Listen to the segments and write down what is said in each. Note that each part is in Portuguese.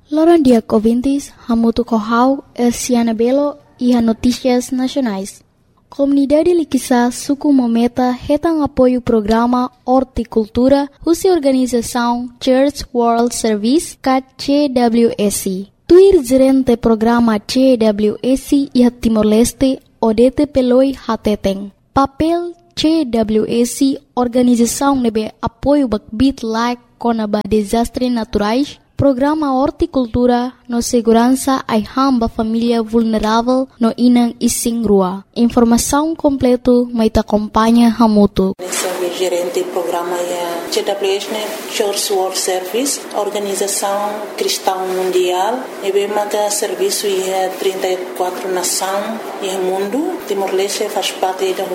Loron dia ouvintes, Hamutu Kohau, Elsiana Belo e a Notícias Nacionais. Comunidade Liquissa Suku Mometa retam apoio o programa Horticultura, cuja organização Church World Service, CWS. Tuir gerente programa CWS e a Timor-Leste, Odete Peloi Hateteng. Papel CWS, organização nebe apoio bakbit like conaba desastres naturais, programa Horticultura no segurança ai hamba família vulnerável no inang ising rua. Informação completo mai ta acompanha Hamutu. Gerente do programa CWS, Church World Service, Organização Cristã Mundial, e bem serviço em 34 nações no mundo. Timor-Leste faz parte da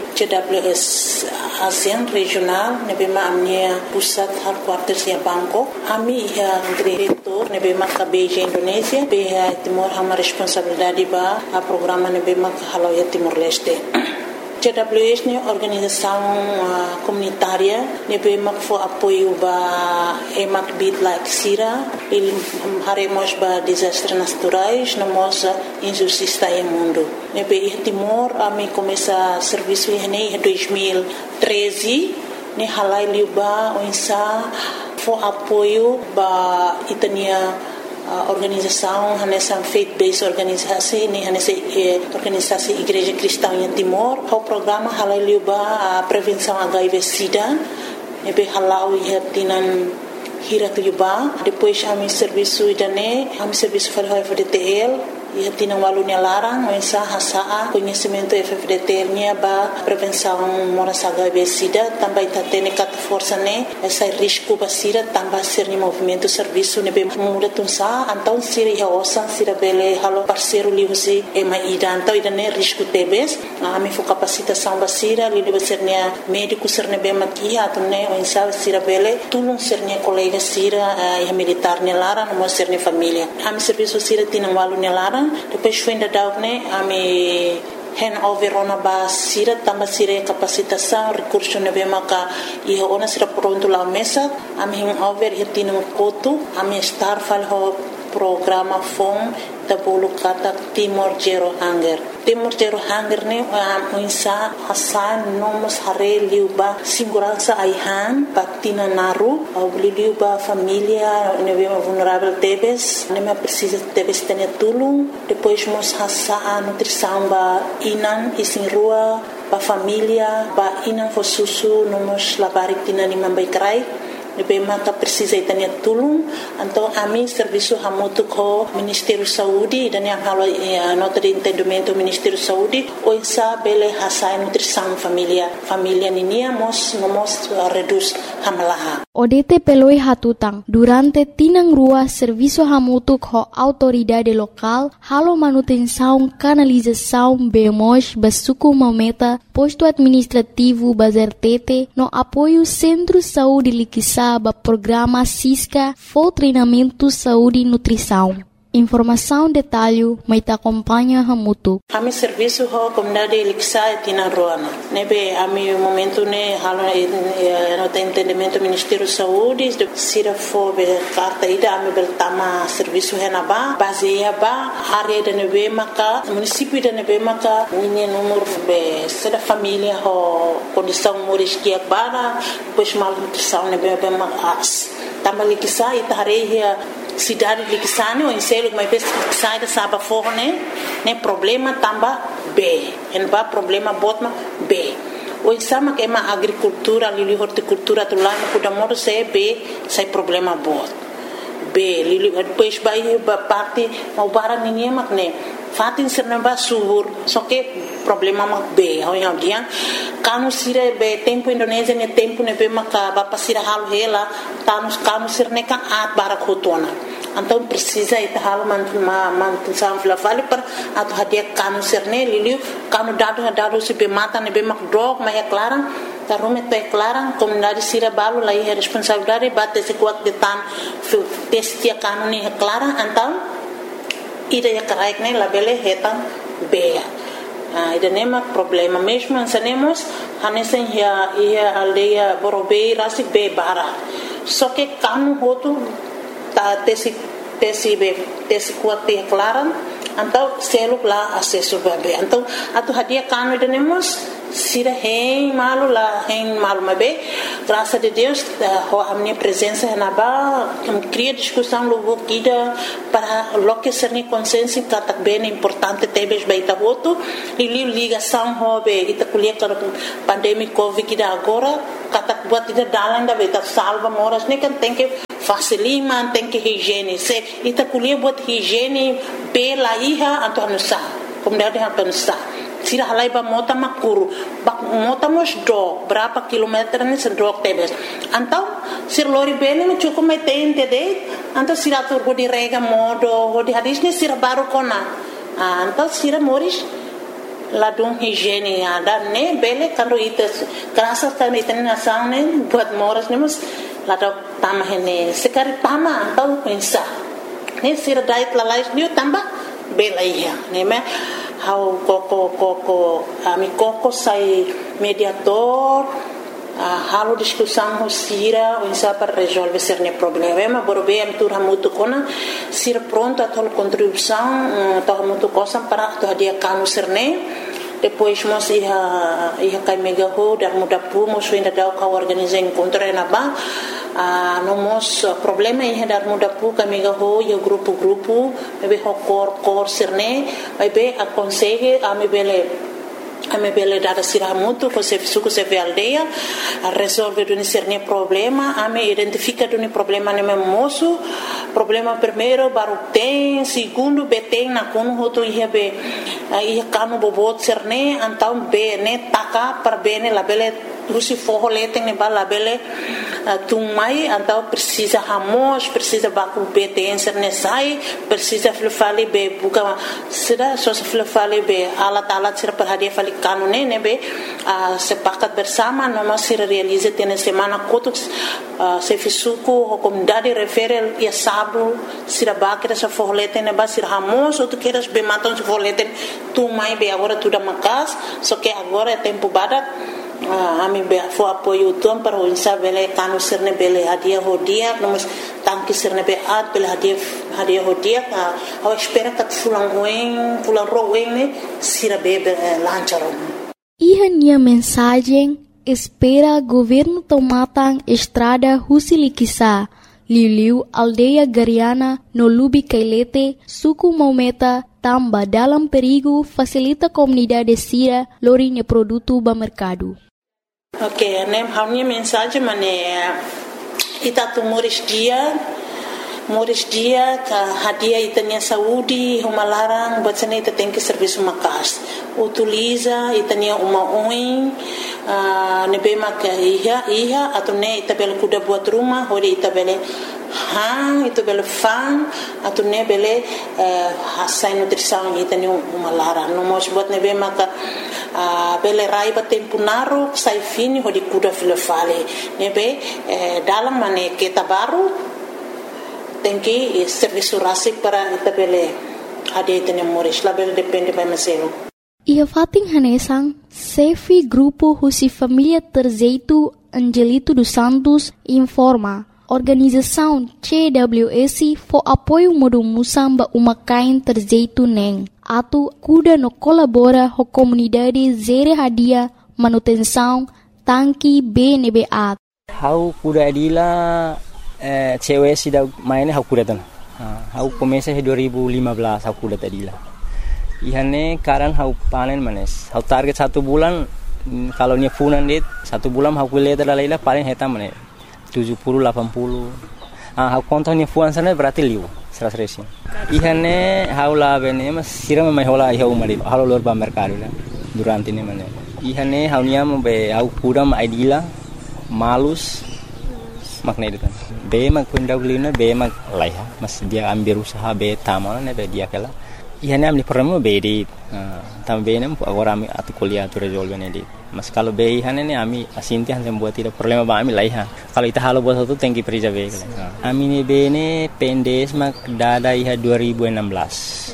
CWS ASEAN regional, e bem a minha pusat headquarters em Bangkok. A minha diretor, e bem a Beijing Indonésia, bem a Timor uma responsabilidade para o programa e bem a Haloia Timor-Leste. CWS é uma organização comunitária que foi apoio para emak bit like Sira, ele haremos para desastres naturais, na nossa injustiça no mundo. Nebe Timor, a mim começa serviço em 2013, ne halai liuba onsa foi apoio para itania organização nessa faith-based organização nessa organização Igreja Cristã em Timor. O programa halai a prevenção HIV/SIDA, nebe halau ihatinan hirat liuba. Depois a serviço idane, a serviço para o FDTL. E tinha um aluno larang, mas hasa conhecimento FFDT nya ba prevenção moras HIV/SIDA, também tá tendo cat força né, essa risco basira também ser no movimento serviço ne bem muda tunsa, então sira ya osan sira bele halo parceiro li usi e mai ida então ida ne risco tebes, a me fo capacitação basira li de ser ne médico ser ne bem aqui a tunne o insa sira bele tulung ser ne colega sira e militar ne larang mo ser ne família. A me serviço sira tinha um aluno larang. Depois foi ainda dar a me handover ona ba sira tamba sira capacitação recurso na bemaka e ona sira pronto lá mesa a me handover e tinha um coto a me estar falo programa FOM da bolo kata Timor Zero Hunger. Timor Zero Hunger ne insa hasan nomos hare liuba segurança aihan patina naru au liuba família nebe vulnerável tebes neme precisa tebes tene tulung depois mos hasa nutrição ba inan isin rua ba família ba inan fo susu nomos labarik tina ni mambai krai nebe maka precisa itania tulung então a mim serviço hamutu ko Ministério Saúde dan yang halo nota de entendimento Ministério Saúde o insa bele hasa nutrição família ninia mos reduz hamalaha. Odete peloi hatutang durante tinang rua serviço hamutu ko autoridade local halo manutenção canalização bemos basuku mometa posto administrativo bazertete no apoio Centro Saúde Liquissa ba programa SISCA for treinamento saúde e nutrição. Informação detalhe mai ta acompanha Hamutu. A mi serviço ho comunidade Liquissa tina roana. Nebe a mi momento ne halo no entendimento Ministério Saúde de sira fo be carta ida a mi beltama serviço henaba baseia ba área de nebe maka município de nebe maka ninha número be sera família ho condição moris que bara depois mal nutrição nebe be mas tama Liquissa itareia cidade Liquissane ou inselo mas sai da saba forne né problema tamba B en ba problema botma B o insama que é uma agricultura ali horticultura do lá no Kudamoro se B sai problema bot B lili depois vai parte o barang ninguém makne fatin sernamba subur só que problema mak B ho yang dia kanu sire be tempo Indonesia ne tempo ne be maka ba pasira hal hela kanu sirne ka at barak hotona então precisa itahal mantenção vale para atu hadia kanu sirne liliu kanu dado se be mata ne be mak drog mas é clara tarume to é clara comunidade sira balu lá é responsabilidade bate se kuat de tan testia kanu ne é clara então ida ya karaik ne labele hetan be ida nema problema mesmo ansanemos hanesen ia aldeia Borobei rasik be bara só que kanu hotu ta tesi tesi kuat te klaran então seluk lá acesso bebê então atu hadia kanu denemos sira hein malu mabe graças a Deus a minha presença na ba cria discussão logo kida para loque ser ni consciência que bem importante tebes baita voto e ligação hobe ita kuliah para pandemia covid kida agora katak buat ida dalan da beta salva moras ne kan tem que facilima tem que higiene se ita kuliah buat higiene pela iha atau nusa kemudian atau nusa sira halai ba mota makuru bak mota mos do berapa kilometer ni sedok tebes antau sir lori bene no cukup metente de antau sira tur di rega modo di hadis ni sira baru kona antau sira moris ladung higiene ada ne bele karo ites krasa kan iten nasaw ne buat moras ne mus ladaw tama hene sekari tama antau pensa ne sira dait lalais ni tamba bela iya ne me how koko ami koko sai mediator halo discussão sira onsa para resolver ser ne problema borbe am tur hamutu kona sir pronto a tol contribuição to hamutu cosa para to dia kanu serne depois mos ia kai mega ho dar muda pu mos ainda dau ka organizar encontro na ba no mos problema ia dar muda pu ka mega ho ia grupo bebe ho cor serne bebe aconselhe a me bele dada siramutu ko se suku se aldeia a resolver duni serne problema a me identifica duni problema ne moço problema primeiro baru tem segundo beteng na kono hoto ia kanu bobot serne antau be ne taka per bene la bele rusi forro leteng ne bala bele tumai antau precisa hamos precisa baku beteng serne sai precisa flefali be buka sira so flefali be alat sira per hadia fali kanu ne be sepakat bersama noma sira realiza tene semana kotuk se fisuku o comunidade refere ia sabu sira bakira sa forro leteng ne ba sira hamos ou tu queres be matam se forro leteng tumai be agora tudo makas só que agora é tempo badak ami be fo apoio tuam para o insa bele kanu serne bele hadia hodia nomos tanki serne be at bele hadia hodia ao espera que fulan roen ne sira bebe lancharon Ihania mensagem espera governo tomatang estrada Husilikisa Liu aldeia Gariana no Lubi Kailete suku Maumeta tamba dalam perigo facilita comunidade sira lorinha produto ba mercado. Ok, né? A minha mensagem é itatu moris dia ka hadia itania saúde uma larang buat sana ita tem que serviço makas utiliza itania uma oin nebe mak iha atau ne ita bel kuda buat rumah hori ita bele ita bele fan atau ne bele hasai nutrição itania uma larang no mos buat nebe mak bele raiba tempo naru sai fini hori kuda filefale nebe dalam mane kita baru tem que serviço rasik para itabele ade tene moris label depende by meselo ia fating hanesang sefi grupo husi família Terzeito Angelito dos Santos informa organização CWS for apoio modo musamba uma kain Terzeito neng atu kuda no colabora ho comunidade zere hadia manutenção tanki BNBA how kuda adila cewek sudah mainnya aku datang. Aku komesa 2015 aku datang dila. Ihane karan aku panen manes. Aku target 1 bulan kalau nya funan dit 1 bulan aku lihat dalailah paling heta manes 70 80. Aku kontak nya fuan sana berarti liu 100. Ihane aku lah bene mas siram mai hola iha umari. Halo lor ba mercado lah durante ini manes. Ihane aku nya be aku kuda ma idila malus makna itu kan. Be mag pendahulunya be mag laiha mas dia ambil usaha be taman ne be dia kala ihane amni problema be di tam be nem agora ami atu kuliah tu resolve ne di mas kalau be ihane ne ami asinti han buat tidak problema ba ami laiha kalau ita halo buat satu tengki perija be kala ami ne be ne pendes mag dada iha 2016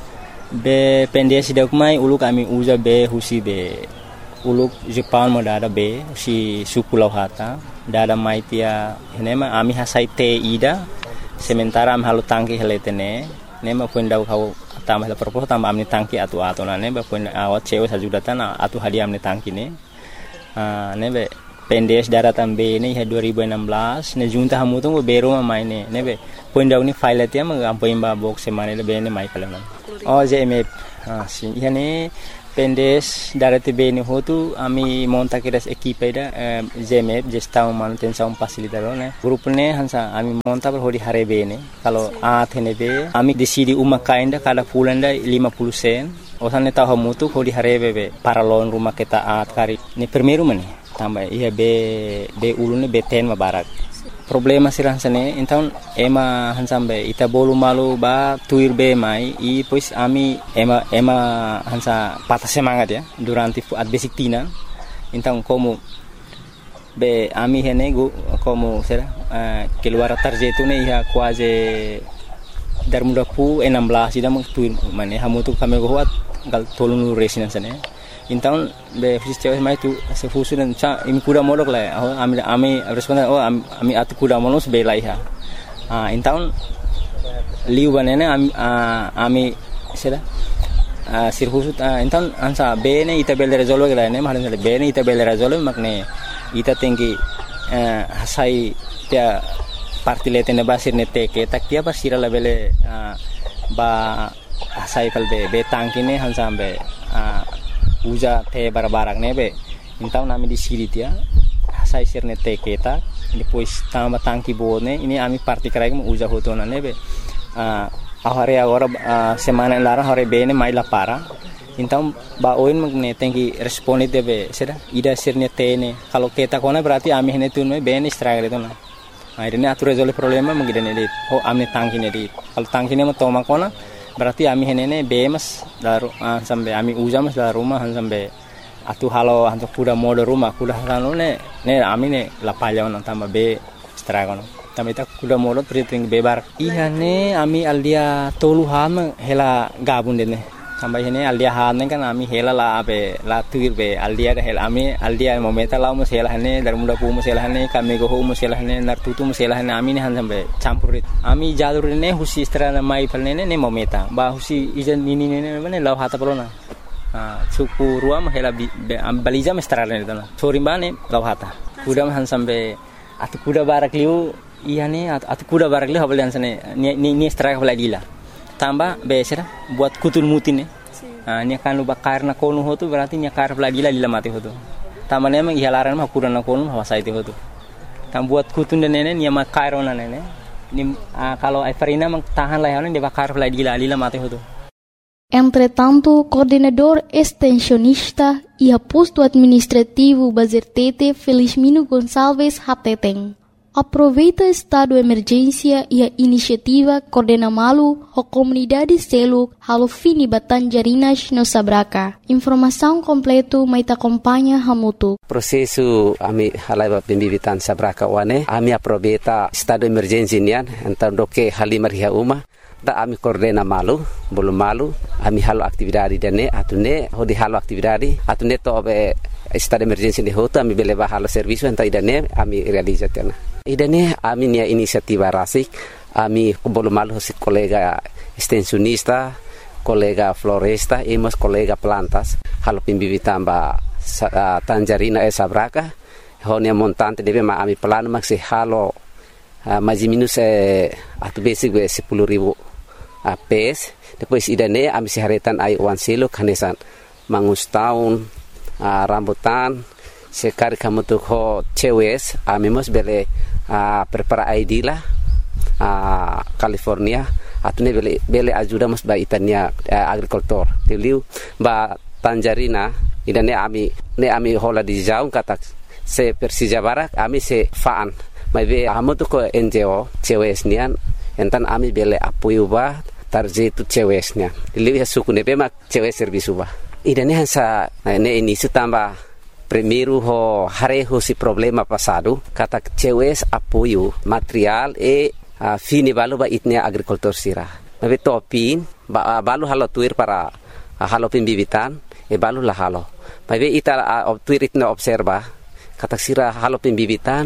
be pendes dak mai uluk ami uza be husi be uluk Jepang mo dada be si suku lauhata dada mai tia hinema ami hasai te ida sementara am halo tangki heletene ne ma pun dau kau tambah la propos tambah amni tangki atu ne ba pun awat cewe sajudatan atu hadiah amni tangki ne be pendes daratan be ne 2016 ne junta hamu tu bero ma maine ne be pun dau ni file atia ma ampo imba box semane le be ne mai kalam oh jeme si yani pendes darati be ni hotu ami monta kiras equipe da jeme gestão manutenção facilitador ne grupo ne hansa ami monta per hodi hare be ne kalau athene be ami decidi uma kainda kada pulanda 50 sen osane tahu mutu hodi hare be paralon rumah kita at kari ni primeiro mane tambah iya be ulune be ten mabarak problema sirang sane então ema hansambe ita bolu malu ba tuir be mai e pois ami ema hansa patah semangat ya durante at basic tina então como be ami hene como será keluar tarjetu ne ia quase dar muda pu 16 ida tuir mane hamu tu kami goat gal tolunu resina sane então be fisi mai tu se fusu dan cha imi kuda modok la ami responda ami atu kuda monos be laiha então liu banene ami sera sir fusu então ansa be ne ita bel resolve la ne mahalan be ne ita bel resolve makne ita tinggi hasai tia parti letene basir ne teke takia basira la bele ba hasai kal be tangkine hansambe uja te barbarak nebe então nami di siri dia sai sirne te keta depois tamba tangki bone ini ami parti karai mo uja hotona nebe agora semana lara hore bene mai la para então ba oin magne tengi responde debe sera ida sirne tene kalau keta kona berarti ami hene tunme bene struggle itu na akhirnya atu resolve problema magidane dit ami tangki ne dit kalau tangki ne mo toma kona berarti ami henene bemas daru sampai ami uja mas daru rumah sampai atu halo hantu kuda mode rumah kuda halo ne ami ne lapalya on tamba be stragon tamba ita kuda mode priting bebar iya ne ami aldia tolu ham hela gabun dene sampai hene aldia han kan ami hela la be la tuir be aldia da hela ami aldia momenta la mo hela hene dar muda pu mo hela hene kami go mo hela hene nar tutu mo hela hene ami ne han sampai campurit ami jalur ne husi strana mai palne ne momenta ba husi ijan nini ne ne la hata polona suku ruam hela baliza me strana ne dana sori bane la hata kuda han sampai atu kuda barak liu iya ne atu kuda barak liu habal sane ni straka balagila tambah besera buat kutul mutin nya kan luba karna konu hotu berarti nya kar lagi la mati hotu tamane emang ihalaran mah kurana konu hawasa itu hotu tam buat kutun dan nene nya makarona nene ni kalau Everina mang tahan lah de bakar lagi la mati hotu. Entretanto, coordenador extensionista e posto administrativo Bazertete Felizmino Gonçalves Hateteng aproveita estado de emergência e a iniciativa coordena malu a comunidade selo halo fini Batanjarinas no Sabraca. Informação completo mai te acompanha hamutu. Processo ami halaiba pembibitan Sabraca wane ami aproveita estado de emergência nian então doke halimar hia uma da ami coordena malu belum malu ami halo aktividade dane atune hodi halo aktividade atune to be estado de emergência de hoto ami beleva halo serviço então idane ami realizatena idane ami nia inisiativa rasik ami belum malu hosi kolega extensionista kolega floresta e mas kolega plantas halo pimbibitan ba Tanjarina Sabraca honia montante debe ma ami plano maksi halo mais minus atu basic 10.000 PS depois idane ami siharetan ai wan selo kanesan mangus tahun rambutan sekali kamu tuh ho cewes ami mos bele prepara ID lah California atune bele ajuda mos ba itania agricultor tiliu ba Tanjarina idane ami hola di jauh kata se Persija Barak ami se faan mai be amo tu ko NGO cewesnian entan ami bele apoio ba tarjetu cewesnya lihat suku ne bema cewes servisu ba idane hansa ne ini tamba primeiro ho hareho si problema passado kata cewes apoio material e fini balu ba itnia agricultor sira mai topin ba balu halo tuir para halo pembibitan e balu la halo mai be ita tuir itna observa kata sira halo pembibitan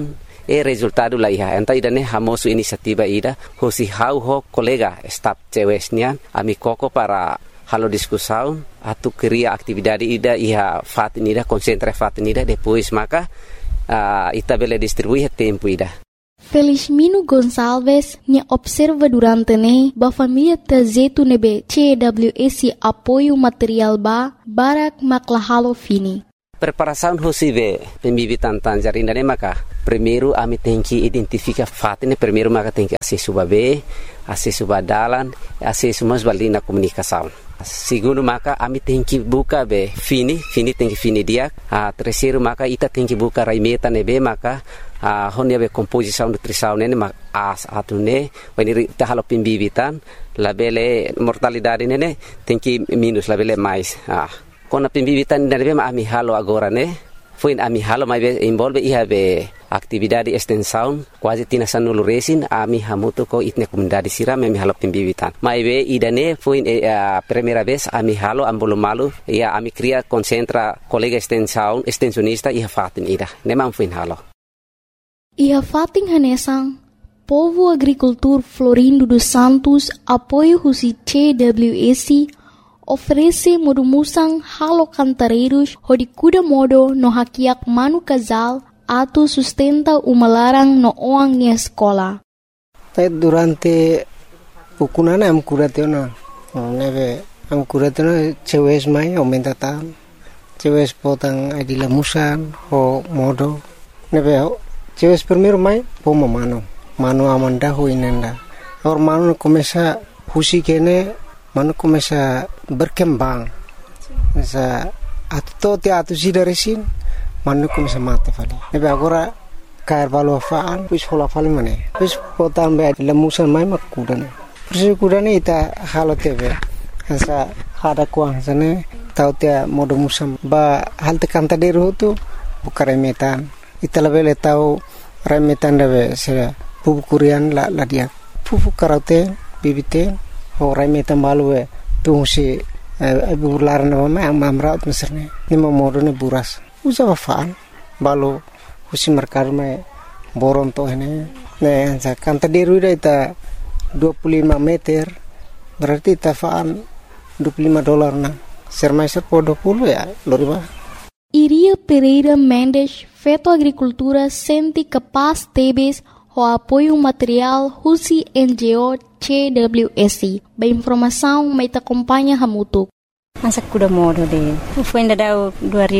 resultado la iha enta idane hamosu inisiativa ida hosi hau ho kolega staf cewesnya ami koko para halo diskusão atu cria atividade ida iha fatinida concentra fatinida depois maka ita bele distribuir tempo ida. Felizmino Gonçalves nya observa durante ba família trajeto nebe CWS apoio material barak maklahalo fini. Preparação hosive pembibitan tangerina ne maka primeiro ami tem que identificar fatine primeiro maka tem que acesso babe acesso badalan acesso mas balina comunicação. Segundo maka ami tem que buka be fini tem que fini dia. Terceiro maka ita tem que buka raimeta nebe maka honia be composição nutrição nene atune when ita halo pembibitan labele mortalidade nene tem que minus labele mais. Kona pembibitan nebe ma ami halo agora ne foi ami halo mai be envolve iha be atividade extensão quase tinasan nulu resin ami hamutu ko itne comunidade siram ami halo pembibitan mai be idane foi primeira vez ami halo ambolo malu ia ami cria concentra colega extensão extensionista iha fatin ida nemam foi halo iha fatin hanesang Povo Agricultor Florindo dos Santos apoio husi CWS oferece modumusang halo cantareiros hodi kuda modo no hakiak manu casal atu sustenta umalarang no oang ni escola. Durante ukunana am kuratena neve am kuratena cewes mai aumenta tan cewes potang adila musan ho modo neve cewes primeiro mai poma mano amanda ho inenda or mano começa husi kene mano começa berkembang sa atu sidaresin mano começa mate fali nebe agora cair valo faan pus hola fali mane pus potan be lemusan mai makudane persi kudane ita halo tebe sa hada kuang sane tau tia modo musam ba halte kanta deru tu bukare metan ita lebele tau remetan debe se pupu kurian la dia pupu karaute bibite ho remetan balue tu si bular na ma amraut meserne ni modo ne buras usa faan balo husi merkar me boron to ne sa kanta deru ita 25 meter berarti tafaan $25 na sermai serpo 20 ya loriba. Iria Pereira Mendes feto agricultura senti capaz tebes ho apoio material husi NGO CWS ba informação mai ta acompanha hamutuk. Masak kuda modo de foi ainda dau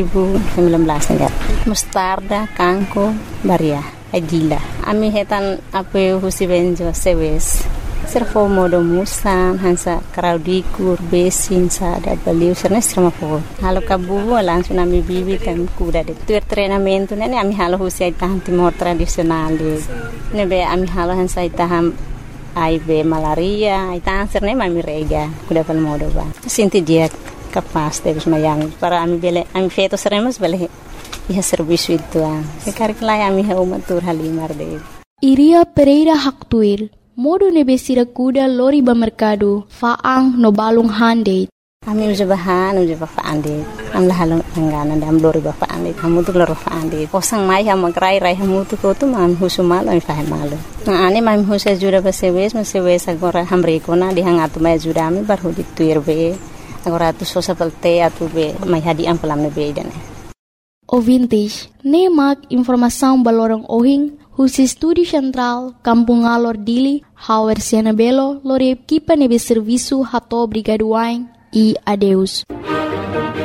2019 ya mostarda kanko baria adila ami hetan apoio husi benjo sewes servo modo musan hansa kraudikur besin sa da baliu sernes sama fo halo kabu langsung ami bibi kan kuda de tu treinamento ne ami halo husi tahan timor tradisional de nebe ami halo hansa taham aibe malaria ita serne mami rega kuda pal modo ba sinti dia capaz de mayang para ami bele ami feto seremos bele ia serviço itu sekarang lai ami ha umatur halimar de Iria Pereira Haktuir modo nebesira kuda lori ba mercado faang no balung hande ami ujabahan faande am lahalong angana dam lori ba faande kamu tu lori faande posang mai ha magrai rai hamu tu ko tu mam husumal ami fahe malu na ane mam husa jura ba sewes agora hamre kona di hangatu mai jura ami bar hudi tuir be agora tu sosa pelte atu be mai hadi am pelam be dane Ouvintes, nemak informação balorong ohing husi Estúdio Central, Kampung Alor Dili, Hauer Sianabelo, lori equipa nebe serviço hato brigaduain e adeus.